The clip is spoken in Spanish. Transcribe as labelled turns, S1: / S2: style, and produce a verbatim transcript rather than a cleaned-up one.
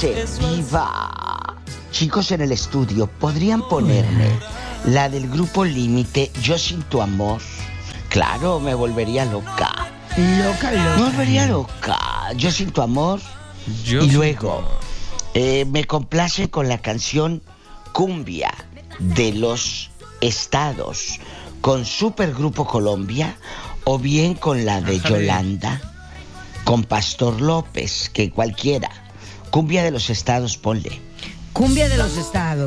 S1: Dice, viva. Chicos en el estudio, ¿podrían ponerme la del grupo Límite, Yo sin tu amor? Claro, me volvería loca.
S2: Loca, loca.
S1: Me volvería loca. Yo sin tu amor.
S3: Yo
S1: y
S3: sin
S1: luego,
S3: tu amor.
S1: eh, me complace con la canción Cumbia de los Estados, con Supergrupo Colombia, o bien con la de
S3: Ajá,
S1: Yolanda, con Pastor López, que cualquiera. Cumbia de los Estados, ponle.
S2: Cumbia de los Estados.